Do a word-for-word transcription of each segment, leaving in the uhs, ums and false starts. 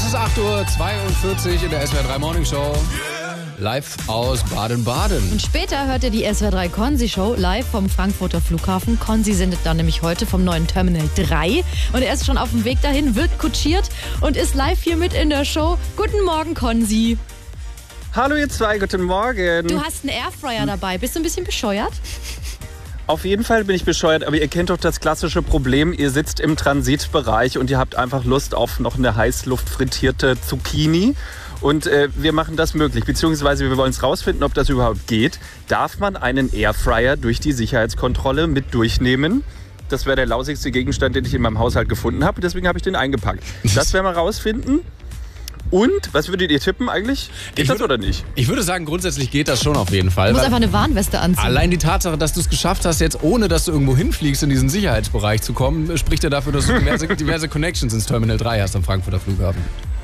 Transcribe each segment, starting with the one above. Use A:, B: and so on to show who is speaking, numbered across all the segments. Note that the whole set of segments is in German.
A: ist acht Uhr zweiundvierzig in der S W R drei Morning Show. Live aus Baden-Baden.
B: Und später hört ihr die S W R drei Konzi Show live vom Frankfurter Flughafen. Konzi sendet dann nämlich heute vom neuen Terminal drei. Und er ist schon auf dem Weg dahin, wird kutschiert und ist live hier mit in der Show. Guten Morgen, Konzi.
C: Hallo ihr zwei, guten Morgen.
B: Du hast einen Airfryer dabei. Bist du ein bisschen bescheuert?
C: Auf jeden Fall bin ich bescheuert, aber ihr kennt doch das klassische Problem. Ihr sitzt im Transitbereich und ihr habt einfach Lust auf noch eine heißluftfrittierte Zucchini. Und äh, wir machen das möglich, beziehungsweise wir wollen es rausfinden, ob das überhaupt geht. Darf man einen Airfryer durch die Sicherheitskontrolle mit durchnehmen? Das wäre der lausigste Gegenstand, den ich in meinem Haushalt gefunden habe. Deswegen habe ich den eingepackt. Das werden wir rausfinden. Und, was würdet ihr tippen eigentlich? Geht
A: Ich
C: das
A: würde-
C: oder nicht?
A: Ich würde sagen, grundsätzlich geht das schon auf jeden Fall.
B: Du musst
A: weil
B: einfach eine Warnweste anziehen.
A: Allein die Tatsache, dass du es geschafft hast, jetzt ohne dass du irgendwo hinfliegst, in diesen Sicherheitsbereich zu kommen, spricht ja dafür, dass du diverse, diverse Connections ins Terminal drei hast am Frankfurter Flughafen.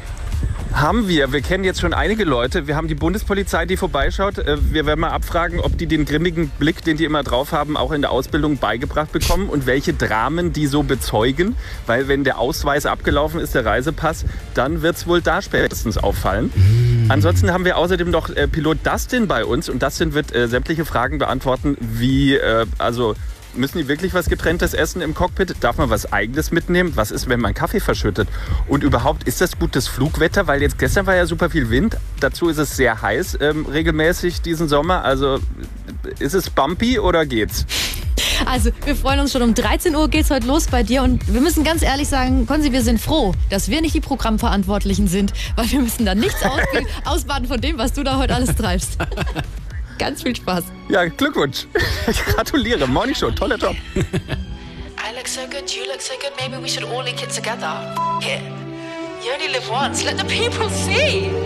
C: Haben wir. Wir kennen jetzt schon einige Leute. Wir haben die Bundespolizei, die vorbeischaut. Äh, Wir werden mal abfragen, ob die den grimmigen Blick, den die immer drauf haben, auch in der Ausbildung beigebracht bekommen und welche Dramen die so bezeugen. Weil wenn der Ausweis abgelaufen ist, der Reisepass, dann wird es wohl da spätestens auffallen. Mm. Ansonsten haben wir außerdem noch äh, Pilot Dustin bei uns und Dustin wird äh, sämtliche Fragen beantworten, wie, äh, also... Müssen die wirklich was Getrenntes essen im Cockpit? Darf man was Eigenes mitnehmen? Was ist, wenn man Kaffee verschüttet? Und überhaupt, ist das gutes Flugwetter? Weil jetzt gestern war ja super viel Wind. Dazu ist es sehr heiß ähm, regelmäßig diesen Sommer. Also ist es bumpy oder geht's?
B: Also, wir freuen uns schon. Um dreizehn Uhr geht's heute los bei dir. Und wir müssen ganz ehrlich sagen, Konzi, wir sind froh, dass wir nicht die Programmverantwortlichen sind. Weil wir müssen da nichts aus- ausbaden von dem, was du da heute alles treibst. Ganz viel Spaß.
C: Ja, Glückwunsch. Ich gratuliere. Morning Show, toller Job.
D: I look so good, you look so good, maybe we should all link it together. Here. You only live once, let the people see.